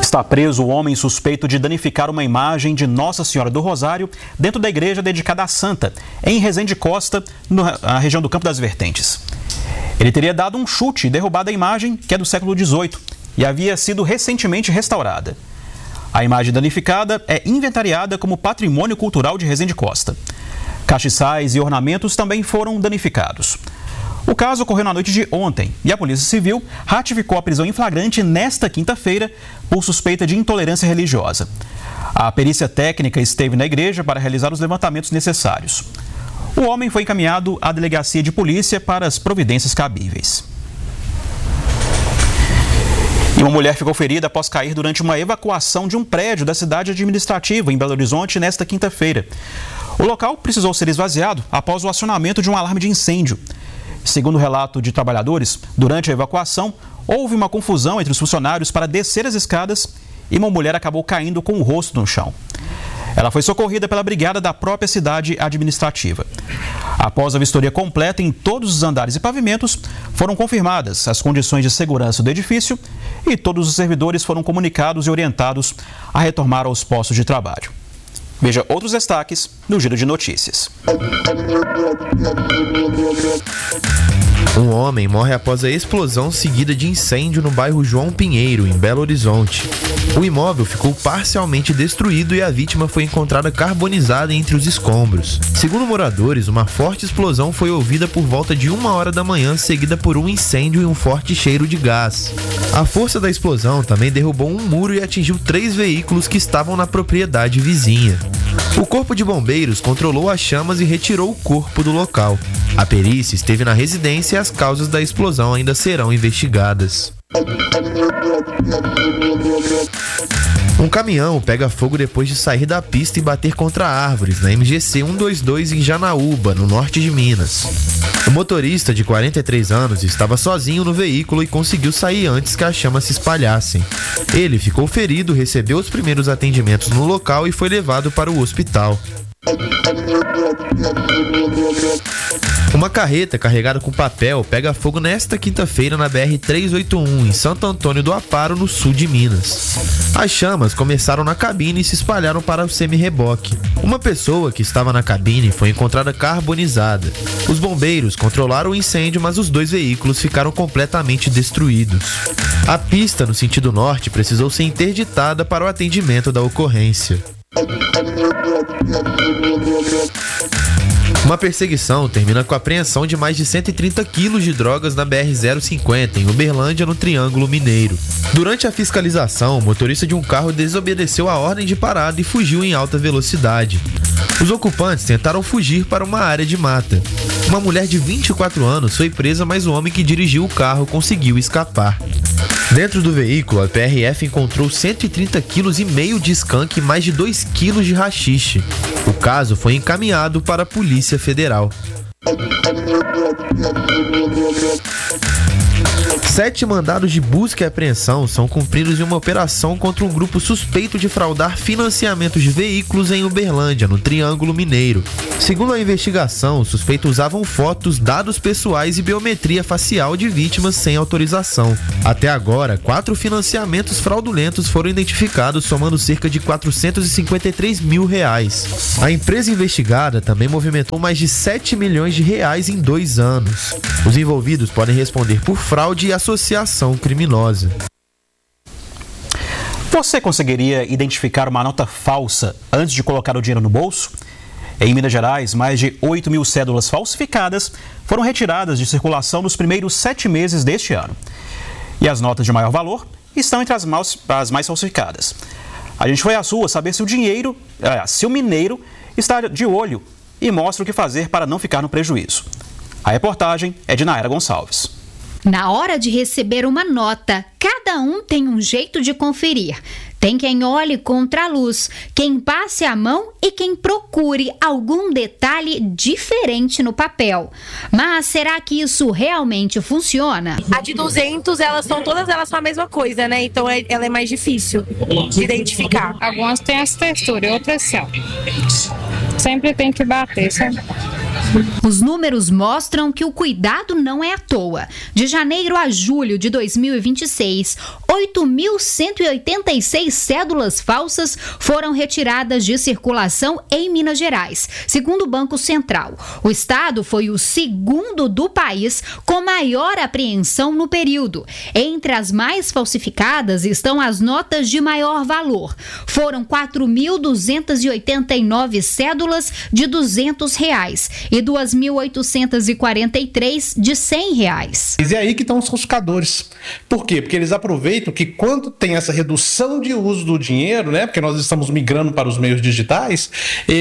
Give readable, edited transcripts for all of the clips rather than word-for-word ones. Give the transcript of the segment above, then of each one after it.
Está preso o homem suspeito de danificar uma imagem de Nossa Senhora do Rosário dentro da igreja dedicada à Santa, em Resende Costa, na região do Campo das Vertentes. Ele teria dado um chute e derrubado a imagem, que é do século XVIII, e havia sido recentemente restaurada. A imagem danificada é inventariada como patrimônio cultural de Resende Costa. Castiçais e ornamentos também foram danificados. O caso ocorreu na noite de ontem e a Polícia Civil ratificou a prisão em flagrante nesta quinta-feira por suspeita de intolerância religiosa. A perícia técnica esteve na igreja para realizar os levantamentos necessários. O homem foi encaminhado à delegacia de polícia para as providências cabíveis. E uma mulher ficou ferida após cair durante uma evacuação de um prédio da cidade administrativa em Belo Horizonte nesta quinta-feira. O local precisou ser esvaziado após o acionamento de um alarme de incêndio. Segundo o relato de trabalhadores, durante a evacuação, houve uma confusão entre os funcionários para descer as escadas e uma mulher acabou caindo com o rosto no chão. Ela foi socorrida pela brigada da própria cidade administrativa. Após a vistoria completa em todos os andares e pavimentos, foram confirmadas as condições de segurança do edifício e todos os servidores foram comunicados e orientados a retornar aos postos de trabalho. Veja outros destaques no Giro de Notícias. Um homem morre após a explosão seguida de incêndio no bairro João Pinheiro, em Belo Horizonte. O imóvel ficou parcialmente destruído e a vítima foi encontrada carbonizada entre os escombros. Segundo moradores, uma forte explosão foi ouvida por volta de 1h da manhã, seguida por um incêndio e um forte cheiro de gás. A força da explosão também derrubou um muro e atingiu 3 veículos que estavam na propriedade vizinha. O Corpo de Bombeiros controlou as chamas e retirou o corpo do local. A perícia esteve na residência e as causas da explosão ainda serão investigadas. Um caminhão pega fogo depois de sair da pista e bater contra árvores na MGC 122 em Janaúba, no norte de Minas. O motorista, de 43 anos, estava sozinho no veículo e conseguiu sair antes que as chamas se espalhassem. Ele ficou ferido, recebeu os primeiros atendimentos no local e foi levado para o hospital. Uma carreta carregada com papel pega fogo nesta quinta-feira na BR-381, em Santo Antônio do Aparo, no sul de Minas. As chamas começaram na cabine e se espalharam para o semi-reboque. Uma pessoa que estava na cabine foi encontrada carbonizada. Os bombeiros controlaram o incêndio, mas os 2 veículos ficaram completamente destruídos. A pista no sentido norte precisou ser interditada para o atendimento da ocorrência. Uma perseguição termina com a apreensão de mais de 130 quilos de drogas na BR-050, em Uberlândia, no Triângulo Mineiro. Durante a fiscalização, o motorista de um carro desobedeceu a ordem de parada e fugiu em alta velocidade. Os ocupantes tentaram fugir para uma área de mata. Uma mulher de 24 anos foi presa, mas o homem que dirigiu o carro conseguiu escapar. Dentro do veículo, a PRF encontrou 130,5 kg de skunk e mais de 2 kg de haxixe. O caso foi encaminhado para a Polícia Federal. 7 mandados de busca e apreensão são cumpridos em uma operação contra um grupo suspeito de fraudar financiamentos de veículos em Uberlândia, no Triângulo Mineiro. Segundo a investigação, os suspeitos usavam fotos, dados pessoais e biometria facial de vítimas sem autorização. Até agora, 4 financiamentos fraudulentos foram identificados, somando cerca de R$453 mil. A empresa investigada também movimentou mais de R$7 milhões em 2 anos. Os envolvidos podem responder por fraude e associação criminosa. Você conseguiria identificar uma nota falsa antes de colocar o dinheiro no bolso? Em Minas Gerais, mais de 8 mil cédulas falsificadas foram retiradas de circulação nos primeiros 7 meses deste ano. E as notas de maior valor estão entre as mais falsificadas. A gente foi às ruas saber se o mineiro está de olho e mostra o que fazer para não ficar no prejuízo. A reportagem é de Naira Gonçalves. Na hora de receber uma nota, cada um tem um jeito de conferir. Tem quem olhe contra a luz, quem passe a mão e quem procure algum detalhe diferente no papel. Mas será que isso realmente funciona? A de 200, todas elas são a mesma coisa, né? Então ela é mais difícil de identificar. Algumas têm essa textura e outras são. Sempre tem que bater, sabe? Os números mostram que o cuidado não é à toa. De janeiro a julho de 2026, 8.186 cédulas falsas foram retiradas de circulação em Minas Gerais, segundo o Banco Central. O estado foi o segundo do país com maior apreensão no período. Entre as mais falsificadas estão as notas de maior valor. Foram 4.289 cédulas de R$200 e 2.843 de R$100. Mas é aí que estão os falsificadores. Por quê? Porque eles aproveitam que quando tem essa redução de uso do dinheiro, né, porque nós estamos migrando para os meios digitais,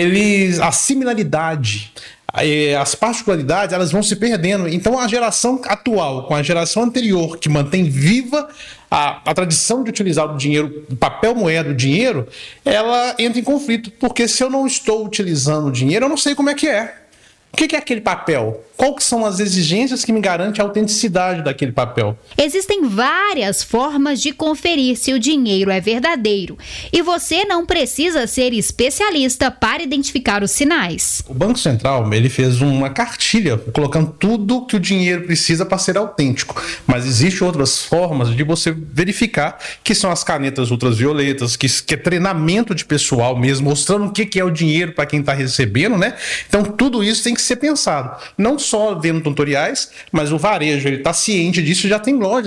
a similaridade, as particularidades, elas vão se perdendo. Então a geração atual com a geração anterior, que mantém viva a tradição de utilizar o dinheiro, o papel moeda, o dinheiro, ela entra em conflito, porque se eu não estou utilizando o dinheiro, eu não sei como é que é. O que é aquele papel? Quais são as exigências que me garantem a autenticidade daquele papel? Existem várias formas de conferir se o dinheiro é verdadeiro. E você não precisa ser especialista para identificar os sinais. O Banco Central, ele fez uma cartilha colocando tudo que o dinheiro precisa para ser autêntico. Mas existem outras formas de você verificar, que são as canetas ultravioletas, que é treinamento de pessoal mesmo, mostrando o que é o dinheiro para quem está recebendo, né? Então tudo isso tem que ser pensado. Não só vendo tutoriais, mas o varejo, ele está ciente disso, já tem loja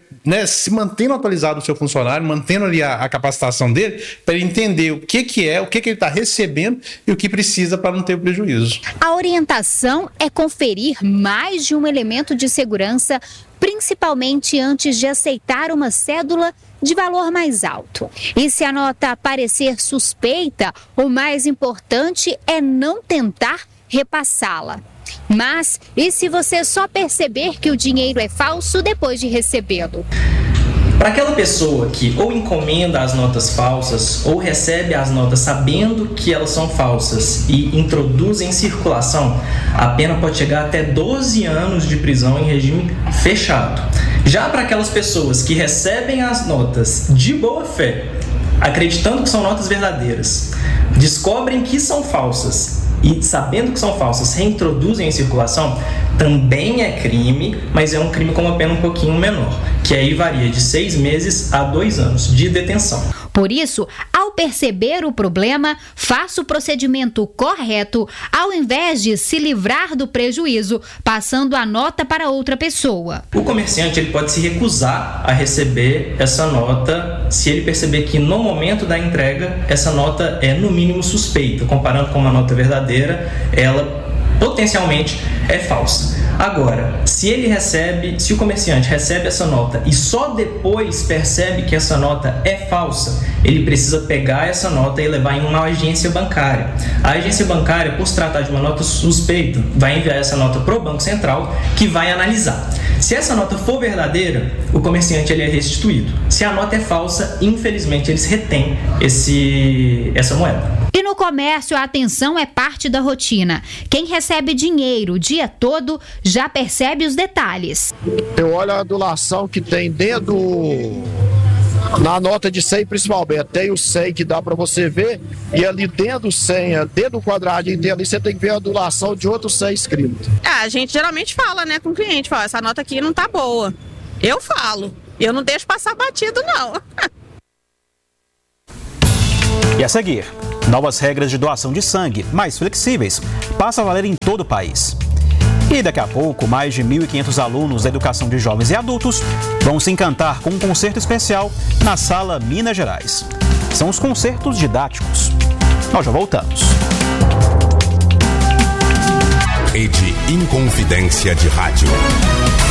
se mantendo atualizado o seu funcionário, mantendo ali a capacitação dele, para ele entender o que ele está recebendo e o que precisa para não ter prejuízo. A orientação é conferir mais de um elemento de segurança, principalmente antes de aceitar uma cédula de valor mais alto. E se a nota parecer suspeita, o mais importante é não tentar repassá-la. Mas e se você só perceber que o dinheiro é falso depois de recebê-lo? Para aquela pessoa que ou encomenda as notas falsas ou recebe as notas sabendo que elas são falsas e introduz em circulação, a pena pode chegar até 12 anos de prisão em regime fechado. Já para aquelas pessoas que recebem as notas de boa fé, acreditando que são notas verdadeiras, descobrem que são falsas e, sabendo que são falsas, reintroduzem em circulação, também é crime, mas é um crime com uma pena um pouquinho menor, que aí varia de 6 meses a 2 anos de detenção. Por isso, ao perceber o problema, faça o procedimento correto, ao invés de se livrar do prejuízo, passando a nota para outra pessoa. O comerciante ele pode se recusar a receber essa nota se ele perceber que no momento da entrega essa nota é no mínimo suspeita, comparando com uma nota verdadeira, ela potencialmente é falsa. Agora, se o comerciante recebe essa nota e só depois percebe que essa nota é falsa, ele precisa pegar essa nota e levar em uma agência bancária. A agência bancária, por se tratar de uma nota suspeita, vai enviar essa nota para o Banco Central, que vai analisar. Se essa nota for verdadeira, o comerciante ele é restituído. Se a nota é falsa, infelizmente eles retêm essa moeda. E no comércio, a atenção é parte da rotina. Quem recebe dinheiro o dia todo já percebe os detalhes. Eu olho a adulação que tem na nota de 100 principalmente. Tem o 100 que dá para você ver, e ali dentro do 100, dentro do quadradinho dele, ali você tem que ver a adulação de outros 100 escritos. A gente geralmente fala, né, com o cliente, fala, essa nota aqui não tá boa. Eu falo, eu não deixo passar batido, não. E a seguir, novas regras de doação de sangue, mais flexíveis, passam a valer em todo o país. E daqui a pouco, mais de 1.500 alunos da educação de jovens e adultos vão se encantar com um concerto especial na Sala Minas Gerais. São os concertos didáticos. Nós já voltamos. Rede Inconfidência de Rádio.